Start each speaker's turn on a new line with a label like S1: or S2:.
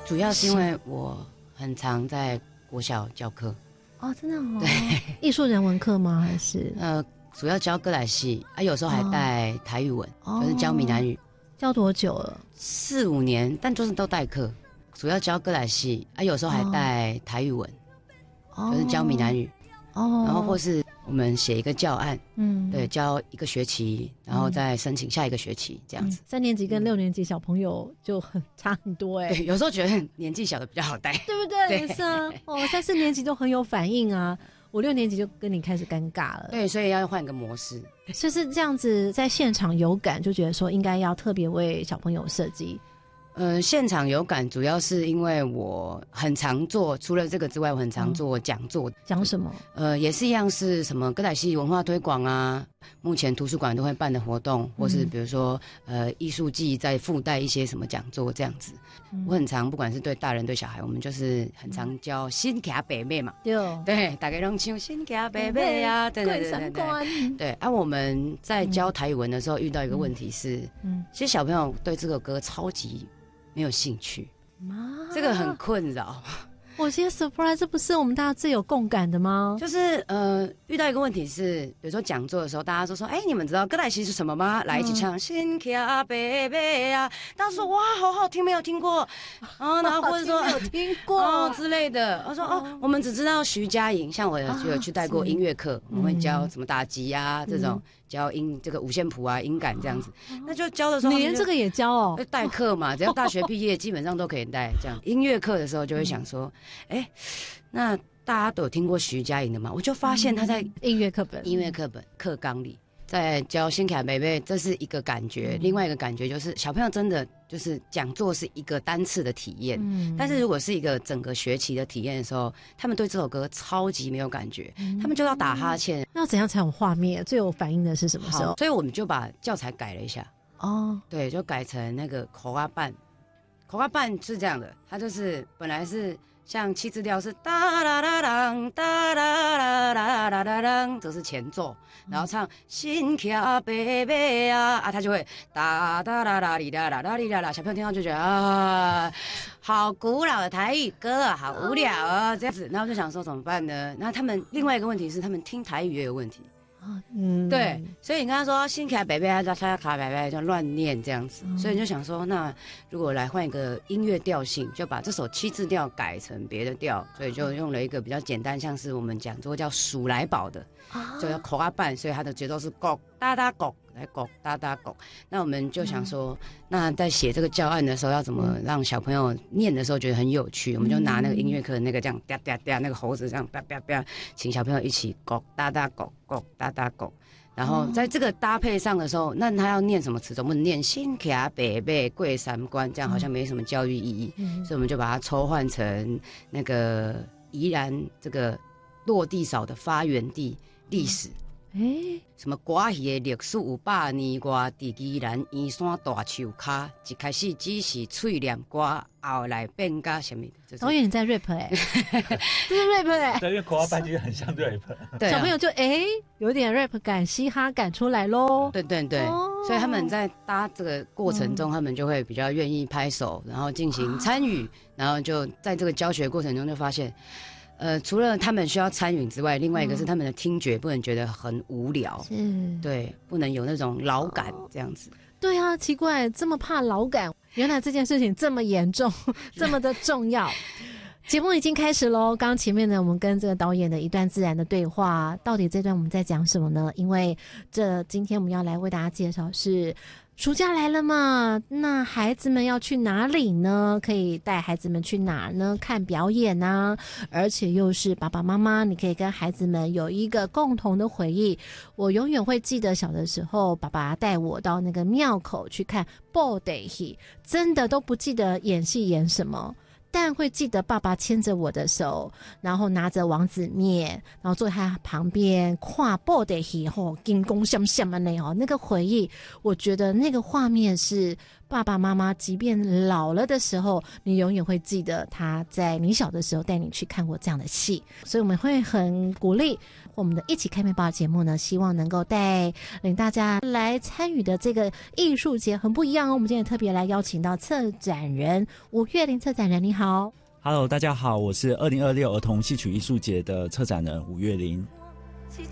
S1: 主要是因为我很常在国小教课。
S2: 哦，真的哦。
S1: 对，
S2: 艺术人文课吗？还是
S1: 主要教歌仔戏啊，有时候还带台语文，就是教闽南语。
S2: 教多久了
S1: ？4、5年，但就是都代课，主要教歌仔戏啊，有时候还带台语文，就是教闽南语。然后或是我们写一个教案，对，教1个学期，然后再申请下一个学期这样子。
S2: 3年级跟6年级小朋友就差很多
S1: 对，有时候觉得年纪小的比较好带，
S2: 对不对？也是啊。3、4年级都很有反应啊，5、6年级就跟你开始尴尬了。
S1: 对，所以要换个模式。
S2: 就是这样子，在现场有感，就觉得说应该要特别为小朋友设计。
S1: 现场有感主要是因为我很常做，除了这个之外，我很常做讲座。
S2: 讲什么？
S1: 也是一样，是什么歌仔戏文化推广啊，目前图书馆都会办的活动，或是比如说艺术季再附带一些什么讲座这样子。我很常，不管是对大人对小孩，我们就是很常教新卡北妹嘛，对，大家拢唱新卡北妹啊，对对对对对。对啊，我们在教台语文的时候遇到一个问题是，其实小朋友对这个歌超级没有兴趣，这个很困扰。
S2: 我觉得 surprise， 这不是我们大家最有共感的吗？
S1: 就是遇到一个问题是，比如说讲座的时候，大家都说，你们知道歌仔戏是什么吗？来一起唱新卡北北啊，大家说哇，好好听，没有听过啊，然后或者说
S2: 没有听过
S1: 之类的。我说我们只知道徐佳莹，像我有去带过音乐课，我们会教什么打击啊这种。教这个五线谱啊，音感这样子，那就教的时候，
S2: 你连这个也教哦？
S1: 代课嘛，只要大学毕业，基本上都可以带。这样音乐课的时候就会想说，那大家都有听过徐佳莹的吗？我就发现他在
S2: 音乐课本
S1: 课纲里，在教新卡贝贝，这是一个感觉。另外一个感觉就是小朋友真的就是讲座是一个单次的体验，但是如果是一个整个学期的体验的时候，他们对这首歌超级没有感觉，他们就要打哈欠。
S2: 那怎样才有画面？最有反应的是什么时候？
S1: 所以我们就把教材改了一下。对，就改成那个口阿伴。口阿伴是这样的，它就是本来是像7字调是哒啦啦啷哒啦啦啦啦啦啷，这是前奏，然后唱新卡贝贝啊，他就会哒哒啦啦哩啦啦啦哩啦啦，小朋友听到就觉得好古老的台语歌啊，好无聊啊这样子，然后就想说怎么办呢？那他们另外一个问题是，他们听台语也有问题。对，所以你跟他说新卡北北，他卡北北就乱念这样子，所以你就想说，那如果来换一个音乐调性，就把这首7字调改成别的调，所以就用了一个比较简单，像是我们讲座叫数来宝的，就叫口阿伴，所以它的节奏是咕哒哒咕来咕哒哒咕。那我们就想说，那在写这个教案的时候，要怎么让小朋友念的时候觉得很有趣？我们就拿那个音乐课的那个这样哒哒哒，那个猴子这样叭叭叭，请小朋友一起咕哒哒咕咕哒哒咕。然后在这个搭配上的时候，那他要念什么词？总不能念新卡北北过3关，这样好像没什么教育意义。所以我们就把它抽换成那个宜兰这个落地扫的发源地历史。什么歌戏的历史有100年外，伫宜兰圆山大树骹，一开始只是嘴念歌，后来变甲什么？
S2: 导演你在 rap 这是 rap
S3: 对，因为口阿伴其实很像 rap，
S1: 对、
S2: 小朋友就有点 rap 感、嘻哈感出来咯。
S1: 对对对，所以他们在搭这个过程中，他们就会比较愿意拍手，然后进行参与，然后就在这个教学过程中就发现。除了他们需要参与之外，另外一个是他们的听觉不能觉得很无聊，对，不能有那种老感这样子。
S2: 对啊，奇怪，这么怕老感，原来这件事情这么严重，这么的重要。节目已经开始咯，刚刚前面呢，我们跟这个导演的一段自然的对话，到底这段我们在讲什么呢？因为今天我们要来为大家介绍是暑假来了嘛，那孩子们要去哪里呢？可以带孩子们去哪儿呢？看表演啊，而且又是爸爸妈妈，你可以跟孩子们有一个共同的回忆。我永远会记得小的时候，爸爸带我到那个庙口去看布袋戏，真的都不记得演戏演什么。但会记得爸爸牵着我的手，然后拿着王子面，然后坐在他旁边看布袋戏金光闪闪的那个回忆，我觉得那个画面是爸爸妈妈即便老了的时候，你永远会记得他在你小的时候带你去看过这样的戏。所以我们会很鼓励我们的一起开面包节目呢，希望能够带领大家来参与的这个艺术节很不一样哦。我们今天也特别来邀请到策展人吴月玲策展人，你好。
S3: Hello， 大家好，我是2026儿童戏曲艺术节的策展人吴月玲。